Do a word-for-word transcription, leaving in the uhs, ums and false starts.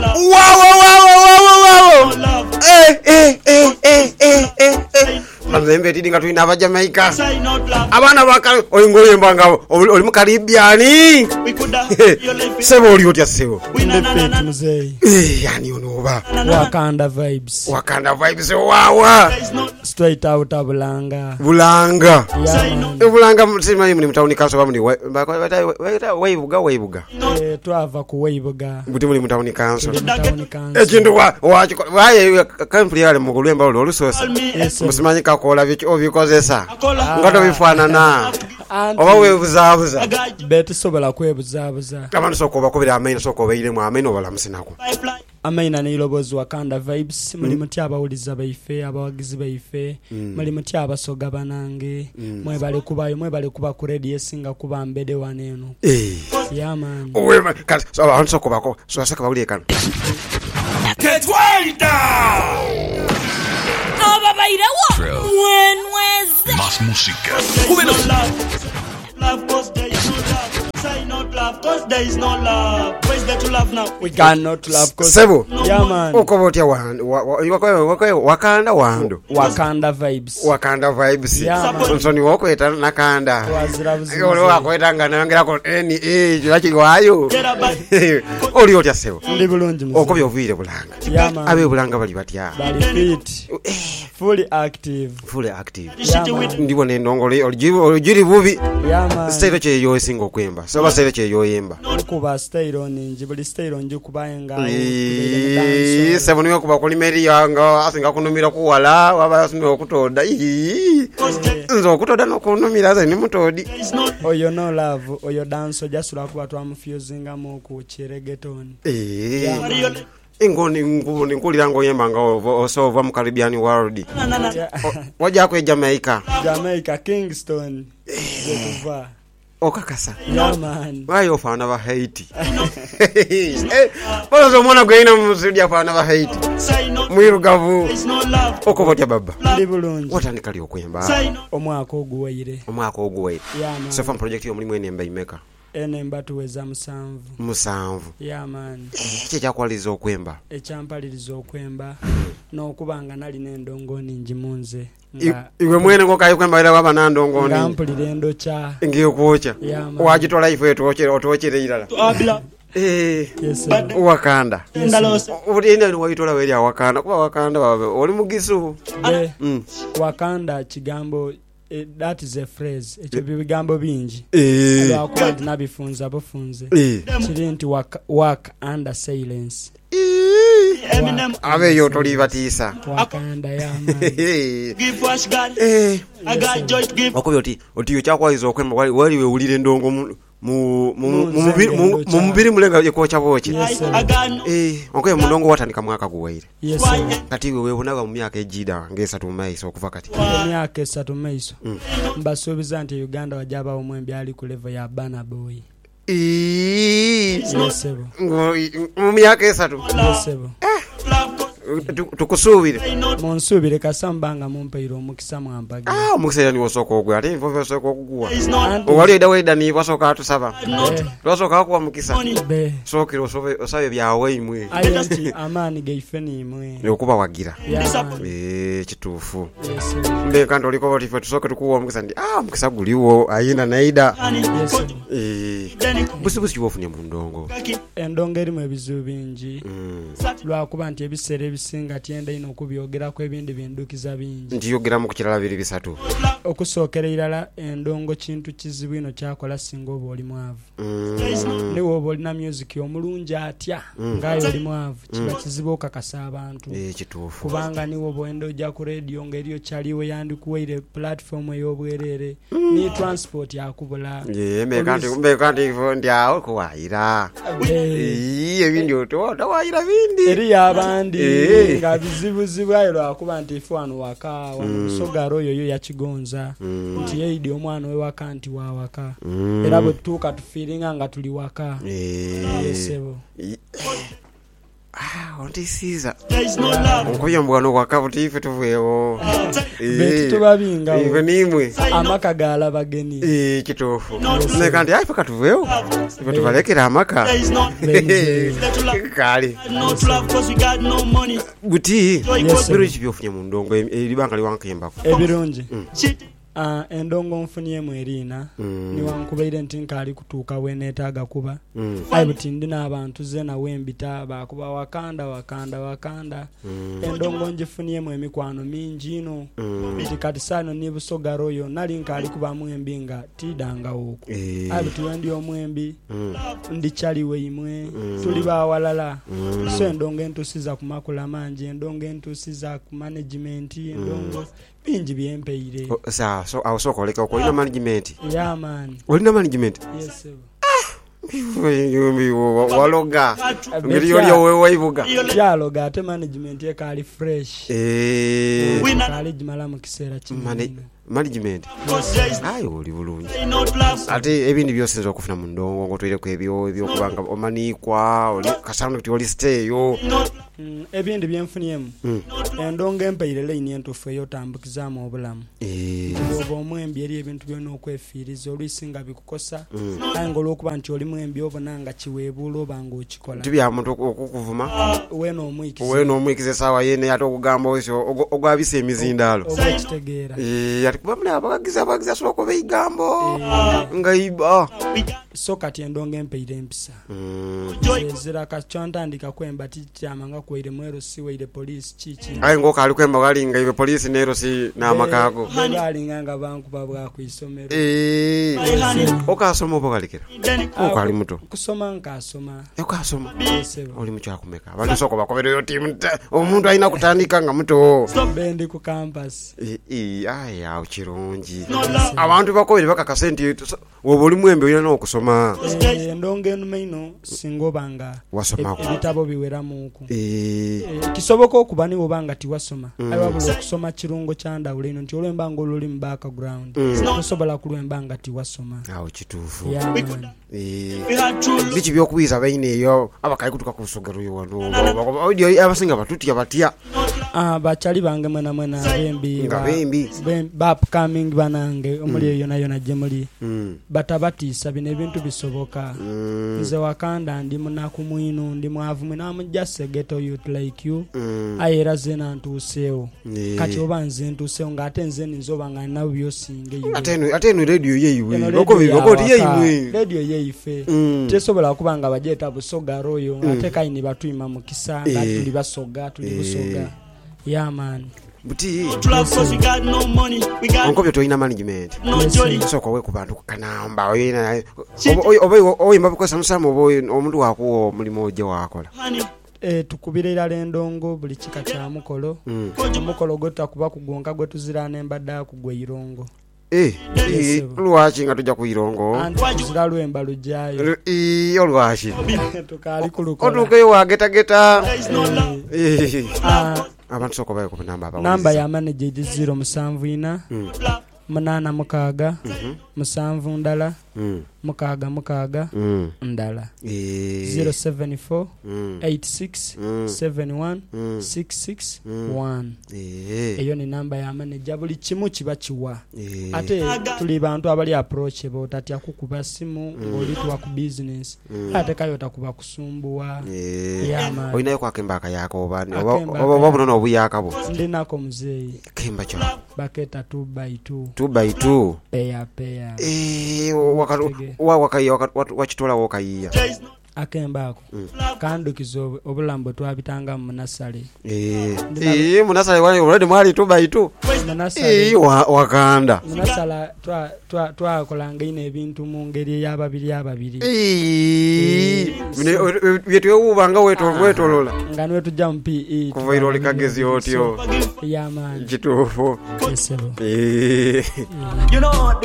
Wow, wow, wow, wow, wow. Eh, eh, eh, eh, eh, eh, eh. Mazembe tidinga tuina aba Jamaica. Abana baka oyingoye mbanga oli mu Caribbean. Sebo oli otya sebo. Independent muzei. Eh, yani onoba. Wakanda vibes. Wakanda vibes wawa. Straight out of Bulanga. Bulanga. Yeah. Bulanga msima ni mtauni kaso bamu ni weibuga weibuga. Eh, twava ku weibuga. Buti muri mtauni kanso. Mtauni kanso. Ekintu wa waye kampli yale mugulemba olusosa. Musimanyi kakola biki obikozesa. Ngato bifanana. Oba webuzabuza. Beti sobola kwebuzabuza. Abantu sokoba kubira amaina sokoba ile mu amaina obala musinako. Amaina ni lobozi Wakanda vibes muri muti abawuliza baife abawagizi baife muri muti abasoga banange mwe bale kubayo mwe bale kuba ku radio singa kuba mbede waneno eh yeah man owe kati so abantu sokoba ko so asaka bawuliye kan get way down no baba irawa when was más música júbilo love cause there is no love say not love cause there is no love where's there to love now we cannot love cause sebo yeah man ukobotya wando wakwe wakanda wando Wakanda vibes Wakanda vibes yeah, nsoni wokweta nakanda wazira buzimu ole wakweta ngana ngira ko eni eh yachi wayo oli otya sebo ndi bulungi muzi okobyo ovire Bulanga yeah man abe Bulanga bali batya bali fit fully active fully active yeah, man. Ndibo ne ndongole oljiri bubi yeah man style che yo singo kwemba so ba style che yo yemba kuba style oninji buli style onje kubayenga ee sebo niyo kuba kuli meri yanga asinga kunumira kuwala waba asinga kutoda ee nzo kutoda no kunumira za ni mutodi oyo no love oyo dance jasula kuba twamufusinga mu ku chiregeton ee ingoni ngubone nkulirango yemba nga osova mu Caribbean world waja ko Jamaica Jamaica Kingston Jetuva okakasa yeah man wayo fana ba Haiti eh bolo zo mona gweina muzidi afana ba Haiti mwirugavu okobotya baba ndi bulungi watani kali okwemba omwaka oguwaire omwaka oguwaire yeah man so from project yo mulimu enemba imeka enemba tuweza musanvu musanvu yeah man kye kyakwaliza okwemba ekyampaliriza okwemba n'okubanga nali n'endongo ningi munze iwe mwene ngo kayi kwemba era waba nandongo ni ngampulira endocha ngiyo kuocha wajitola ife toche otochere ilala abla eh yes Wakanda ndalosa uri ende wajitola weli Wakanda kuba Wakanda babe oli mugisu mm. Wakanda kigambo eh, that is a phrase ekyo bigambo bingi eh abakwandi nabifunza abafunze kiri nti work, work under silence Eminem abe yo toli batisa Wakanda ya man give wash God eh I got joy to give okubyo ti otiyo chakwaiza okwemba wali wali we ulire ndongo mu mu mu mubiri mulenga yekocha boche eh okwe mundongo watandika mwaka guwaire yes kati wewe unaga mu myaka ejida ngesa tumaiso okuva kati myaka esatu maiso mbasubiza nti Uganda wajaba omwembi ali ku level ya Burna Boy Yesebo. Mu myaka esatu. Yesebo. Tukusubire. Munsubire kasambanga mumpairo omukisa mwambage. Ah, omukisa ni wosoko ogwa ate mfo wosoko okugwa. Owali eda weda ni wasoka atusaba. Wasoka kwa mukisa. Sokiro sobe osabe byawe imwe. Ayenti amani geifeni imwe. Yokuba wagira. Eh kitufu. Mbe kanto liko boti fe tusoke tukuwa omukisa ndi ah omukisa guliwo ayina naida. Eh busibusi wofunya mundongo. Endongo eri mu bizu bingi. Lwa kuba nti ebisere bisinga tienda ino kubyogera ko ebindi bindukiza bingi. Ndi yogera mu kukirala biri bisatu. Okusokera irala endongo kintu kizibu ino kyakola singo boli mwavu. Mm. Ne wo boli na music omulungi atya mm. ngayo oli mwavu kiba kizibu okakasa abantu. Eh kitufu. Kubanga ni wo boendo ojja ku radio ngeriyo chaliwe yandi kuwaire platform eyobwerere mm. ni transport yakubula. Ye me kandi mbe kandi ndi aho ko waira. Eh ebindi oto tawaira bindi. Eri abandi nga bizibu zibu ayo lwakuba nti ifwano waka wano sogaro yoyo yakigonza nti yeidi omwana we waka nti wa waka era bwe tuka tufiringa nga tuli waka yesebo ah ontisiza There is no love. nkuye mbwano kwa kabuti ife tuveewo Beti tubabinga ife nimwe amaka gala bageni eh kitofu ne kandi aife katuveewo ife tubalekera amaka There is no Benze. kali no love because we got no money. buti Yes, sir. biro kibyofunye mu ndongo eribanga liwankembako ebirungi Cheat. Ah, endongo nfuniemu erina Mm. niwankubaire nti nkaali kutuuka weneetaaga kuba Mm. ayi buti ndi n'abantu ze nawe embita bakuba wakanda wakanda wakanda endongo njifuniemu emikwano mingi ino nti kati saano nibusoga royo nali nkaali kubamu embi nga tiidangawo okwo Eh. ayi buti wendi omwembi ndikyaliwe imwe tuli bawalala so endongo entuusiza ku makula mangi endongo entuusiza ku management endongo bingi byempeire Oh, sawa so awo soko leka okolina management yamaani olina management yes yumbi waloga Betya. ngeri yoli owe waibuga kyaloga ate management ekaali fresh eh We not kaali gimala mu kiseera Mane- kinene management because there is ayi oli bulungi no love. ate ebindi byose okufuna mu ndongo ngotwireko ebyo ebyokubanga omanikwa oli kasano kuti oli steyo No Mm, ebindi byenfuniemu endongo empeire layini entuufu ey'otambukizaamu obulamu eh oba omwembi eri ebintu byona okwefiiriza oluisi nga bikukosa aye nga olw'okuba nti oli mwembi obona nga kiweebuula oba ng'okikola tibya muntu okukuvuma weena omwikiza wena omwikiza esaawa yene ate okugamba osyo ogwabisa emizindaalo oba ekitegeera eh ati kuba muli abagagiza abagiza soka beigambo nga iba we got so kati endongo empeire empisa joy. ezira kakyantandika kwemba tikyamanga kuwaire mwero si waire poliisi kiki ayi ng'okaali kwemba walinga ibe polisi neero si n'amakaago baalinga nga bankuba bwakwisomero eh okasoma oba okalekera Then okaali muto kusoma nkasoma okasoma esebo oli mukyakumeka abantu sooka bakobereyo timu omuntu alina kutandika nga muto bendi ku campus Eh, eh, ayi awo kirungi abantu bakobere bakakase nti so- woba oli mwembe olina n'okusoma Eh, endongo enuma ino singa oba nga Wasomako. e- ebitabo biweramuku Eh, Eh, kisoboka okuba niwe oba nga tiwasoma aye wabula okusoma kirungo kyandawulo ino nti olwemba nga oluli mu background tosobola kulwemba nga tiwasoma awo kituufu yamaani Eh, we had true biki byokubiza baina eyo abakali kutuka ku lusogero yo wano Odio abasinga batutya batya Ah, bakyali bange mwena mwena abembi nga ba- bembi bem- bapcoming banange omuli eyo yona yona gye muli Mm, batabatiisa bino ebintu bisoboka mm, nze wakanda ndi munaku mwinu ndi mwavu mwinu amujjase ghetto youth like you mm, aye era ze nantuuseewo eh. kati oba nze ntuusewo ng'ate nze ninza oba nga nabo byosinga eyo ate eno- ate eno radio yeiwe Eno Bako- radio bako ti yawaka, yeiwe radio yeife Mm. tesobola kuba nga bagyeta busoga royo ate kayini batuyima mu kisa nga Eh. tuli basoga tuli Eh. busoga yamaani buti love because we got no money. We got onkobyo tolina management no joy. sooka we ku bantu kanamba oyina oba- oba- oba oyimba bukosa musamu oba oyi- omuntu wakuwa omulimu ojje wakola Honey, Eh, tukubira irala endongo buli kika kya mukolo Mm. omukolo gwetakuba kugonka gwe tuziraana embadde akugwa irongo Eh, eh, Yes, lwaki nga tujja ku irongo anti tuzira lwemba lujjayo Eh, olwaki tukaali kulukola otuukeyo wagetageta there is no love. Eh, Ah, abantu sooka baye ku namba abawuliza. namba ya manager egi ziro musanvu ina Love. munaana mukaaga musanvu ndala Mm, mukaaga mukaaga mm, ndala eh, zero seven four mm, eight six seven one six six one eh, eyo ni namba ya manager buli kimu kiba kiwa eh, ate tuli bantu abali approachable tatya kukuba simu ng'oli tuwa ku business ate kayo takuba kusumbuwa eh. Yeah, man. olinayo kwakemba akayako oba Akemba oba akayako. oba bunono obuyakabo ndinako muzeeyi kemba kyo baketa two by two two by two peya peya Eh, wakati- Tege. wa- wakayiya wakati- watu- wakitolawo okayiya There is no akembaako kandukiza obu- obulamu bwe twabitanga mu munasale Eh, eh, munasale wali already mwali two by two munasale Eh, wa- wakanda munasala twa- twa- twakolanga ino ebintu mu ngeri ey'ababiri ababiri Eh, bino- byetwewubanga weto- wetolola nga niwe tujja mu pe kuvaira oli kagezi otyo ey'amaanyi kituufu esebo Eh. You know